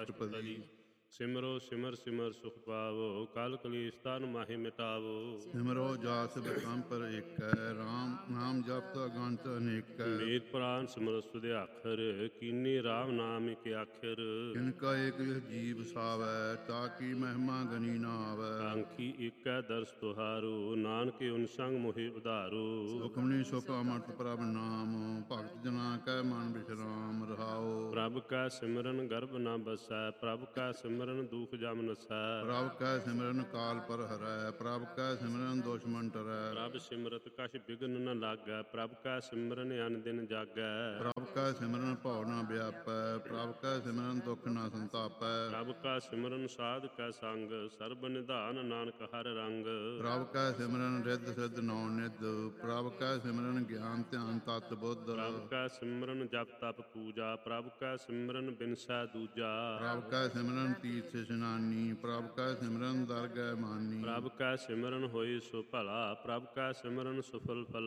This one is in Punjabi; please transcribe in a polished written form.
ਅਸ਼ਟਪਦੀ। ਸਿਮਰੋ ਸਿਮਰ ਸਿਮਰ ਸੁਖ ਪਾਵੋ, ਕਲ ਕਲੇਸ਼ ਤਨ ਮਾਹਿ ਮਿਟਾਵੋ। ਸਿਮਰੋ ਜਾਸ ਬਕੰਪਰ ਏਕੈ, ਰਾਮ ਨਾਮ ਜਪਤ ਅਗੰਤ ਅਨੇਕੈ। ਵੇਦ ਪੁਰਾਨ ਸਿਮਰ ਸੁਧਿਆਖਰ, ਕੀਨੀ ਰਾਮ ਨਾਮ ਇਕ ਆਖਰ। ਇਨਕਾ ਏਕ ਜੀਵ ਸਾਵੈ, ਤਾ ਕੀ ਮਹਿਮਾ ਗਨੀ ਨਾ ਆਵੈ। ਆਂਖੀ ਏਕੈ ਦਰਸ ਤੁਹਾਰੋ, ਨਾਨਕ ਉਨ ਸੰਗ ਮੋਹਿ ਉਧਾਰੋ। ਸੁਖਮਨੀ ਸੁਖ ਅਮਰਤ ਪ੍ਰਭ ਨਾਮ, ਭਗਤ ਜਨਾ ਕੈ ਮਨ ਬਿਸ਼ਰਾਮ ਰਹਾਓ। ਪ੍ਰਭ ਕਾ ਸਿਮਰਨ ਗਰਭ ਨ ਬਸੈ, ਪ੍ਰਭ ਕਾ ਸਿਮਰਨ ਦੁਖ ਜਮ ਨਸੈ। ਪ੍ਰਭ ਕੈ ਸਿਮਰਨ ਕਾਲ ਪਰ ਹਰੈ, ਪ੍ਰਭ ਕੈ ਸਿਮਰਨ ਦੁਸ਼ਮਨ ਟਰੈ। ਪ੍ਰਭ ਸਿਮਰਤ ਕਛ ਬਿਘਨ ਨ ਲਾਗੈ, ਪ੍ਰਭ ਕਾ ਸਿਮਰਨ ਅਨ ਦਿਨ ਜਾਗੈ। ਪ੍ਰਭ ਕੈ ਸਿਮਰਨ ਭਉ ਨ ਵਿਆਪੈ, ਪ੍ਰਭ ਕੈ ਸਿਮਰਨ ਦੁਖ ਨ ਸੰਤਾਪੈ। ਪ੍ਰਭ ਕਾ ਸਿਮਰਨ ਸਾਧ ਕੈ ਸੰਗ, ਸਰਬ ਨਿਧਾਨ ਨਾਨਕ ਹਰ ਰੰਗ। ਪ੍ਰਭ ਕੈ ਸਿਮਰਨ ਰਿੱਧ ਸਿੱਧ ਨੌ ਨਿਧ, ਪ੍ਰਭ ਕੈ ਸਿਮਰਨ ਗਿਆਨ ਧਿਆਨ ਤਤ ਬੁੱਧ। ਪ੍ਰਭ ਕਾ ਸਿਮਰਨ ਜਪ ਤਪ ਪੂਜਾ, ਪ੍ਰਭ ਕਾ ਸਿਮਰਨ ਬਿਨਸੈ ਦੂਜਾ। ਪ੍ਰਭ ਕੈ ਸਿਮਰਨ ਤੀਰਥ ਇਸ਼ਨਾਨੀ, ਪ੍ਰਭ ਕੈ ਸਿਮਰਨ ਦਰਗਹਿ ਮਾਨੀ। ਪ੍ਰਭ ਕਾ ਸਿਮਰਨ ਹੋਏ ਸੋ ਭਲਾ, ਪ੍ਰਭ ਕਾ ਸਿਮਰਨ ਸੁਫਲ ਫਲਾ।